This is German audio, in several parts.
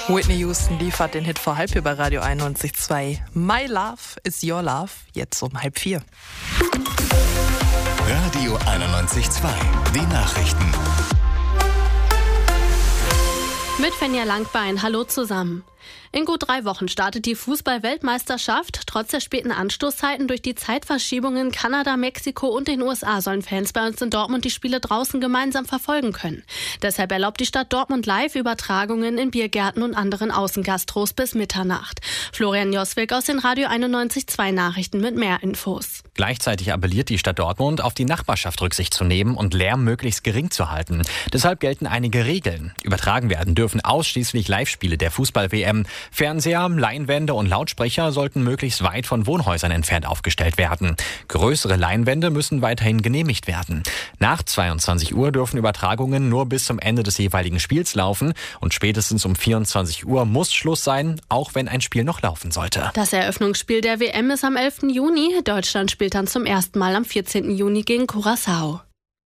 Whitney Houston liefert den Hit vor halb hier bei Radio 91.2. My Love is Your Love, jetzt um 3:30. Radio 91.2, die Nachrichten. Mit Fenja Langbein, hallo zusammen. In gut 3 Wochen startet die Fußball-Weltmeisterschaft. Trotz der späten Anstoßzeiten durch die Zeitverschiebungen in Kanada, Mexiko und den USA sollen Fans bei uns in Dortmund die Spiele draußen gemeinsam verfolgen können. Deshalb erlaubt die Stadt Dortmund Live-Übertragungen in Biergärten und anderen Außengastros bis Mitternacht. Florian Joswig aus den Radio 91.2 Nachrichten mit mehr Infos. Gleichzeitig appelliert die Stadt Dortmund, auf die Nachbarschaft Rücksicht zu nehmen und Lärm möglichst gering zu halten. Deshalb gelten einige Regeln. Übertragen werden dürfen ausschließlich Live-Spiele der Fußball-WM. Fernseher, Leinwände und Lautsprecher sollten möglichst weit von Wohnhäusern entfernt aufgestellt werden. Größere Leinwände müssen weiterhin genehmigt werden. Nach 22 Uhr dürfen Übertragungen nur bis zum Ende des jeweiligen Spiels laufen und spätestens um 24 Uhr muss Schluss sein, auch wenn ein Spiel noch laufen sollte. Das Eröffnungsspiel der WM ist am 11. Juni. Deutschland spielt dann zum ersten Mal am 14. Juni gegen Curaçao.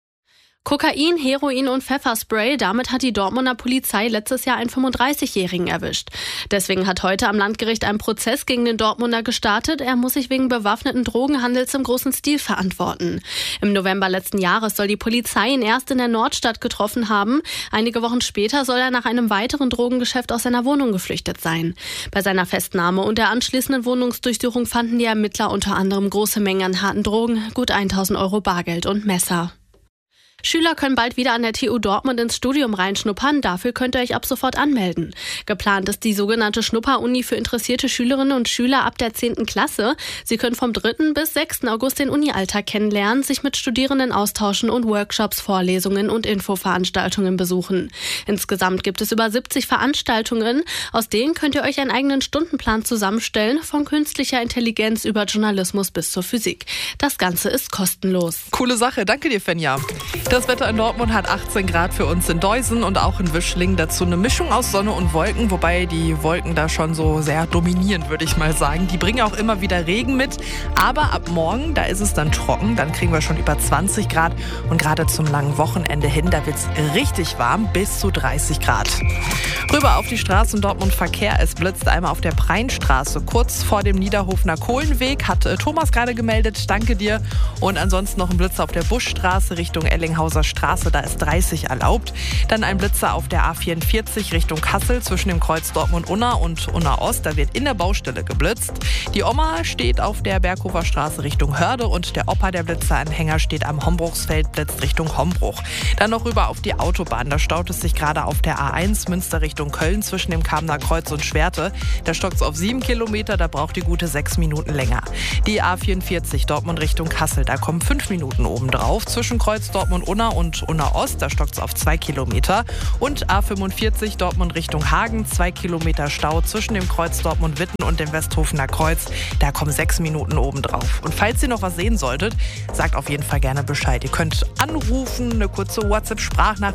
Kokain, Heroin und Pfefferspray, damit hat die Dortmunder Polizei letztes Jahr einen 35-Jährigen erwischt. Deswegen hat heute am Landgericht ein Prozess gegen den Dortmunder gestartet. Er muss sich wegen bewaffneten Drogenhandels im großen Stil verantworten. Im November letzten Jahres soll die Polizei ihn erst in der Nordstadt getroffen haben. Einige Wochen später soll er nach einem weiteren Drogengeschäft aus seiner Wohnung geflüchtet sein. Bei seiner Festnahme und der anschließenden Wohnungsdurchsuchung fanden die Ermittler unter anderem große Mengen an harten Drogen, gut 1.000 Euro Bargeld und Messer. Schüler können bald wieder an der TU Dortmund ins Studium reinschnuppern. Dafür könnt ihr euch ab sofort anmelden. Geplant ist die sogenannte Schnupper-Uni für interessierte Schülerinnen und Schüler ab der 10. Klasse. Sie können vom 3. bis 6. August den Uni-Alltag kennenlernen, sich mit Studierenden austauschen und Workshops, Vorlesungen und Infoveranstaltungen besuchen. Insgesamt gibt es über 70 Veranstaltungen. Aus denen könnt ihr euch einen eigenen Stundenplan zusammenstellen, von künstlicher Intelligenz über Journalismus bis zur Physik. Das Ganze ist kostenlos. Coole Sache, danke dir, Fenja. Das Wetter in Dortmund hat 18 Grad für uns in Deusen und auch in Wischlingen. Dazu eine Mischung aus Sonne und Wolken, wobei die Wolken da schon so sehr dominieren, würde ich mal sagen. Die bringen auch immer wieder Regen mit, aber ab morgen, da ist es dann trocken. Dann kriegen wir schon über 20 Grad und gerade zum langen Wochenende hin, da wird es richtig warm, bis zu 30 Grad. Rüber auf die Straßen Dortmund Verkehr. Es blitzt einmal auf der Preinstraße, kurz vor dem Niederhofener Kohlenweg. Hat Thomas gerade gemeldet, danke dir. Und ansonsten noch ein Blitzer auf der Buschstraße Richtung Ellinghauser Straße, da ist 30 erlaubt. Dann ein Blitzer auf der A44 Richtung Kassel zwischen dem Kreuz Dortmund-Unna und Unna-Ost. Da wird in der Baustelle geblitzt. Die Oma steht auf der Berghofer Straße Richtung Hörde und der Opa, der Blitzeranhänger, steht am Hombruchsfeld, blitzt Richtung Hombruch. Dann noch rüber auf die Autobahn. Da staut es sich gerade auf der A1 Münster Richtung Köln zwischen dem Kamener Kreuz und Schwerte. Da stockt es auf 7 Kilometer, da braucht die gute 6 Minuten länger. Die A44 Dortmund Richtung Kassel, da kommen 5 Minuten obendrauf. Zwischen Kreuz Dortmund-Unna und Unna-Ost, da stockt es auf 2 Kilometer. Und A45 Dortmund Richtung Hagen, 2 Kilometer Stau zwischen dem Kreuz Dortmund-Witten und dem Westhofener Kreuz. Da kommen 6 Minuten obendrauf. Und falls ihr noch was sehen solltet, sagt auf jeden Fall gerne Bescheid. Ihr könnt anrufen, eine kurze WhatsApp-Sprachnachricht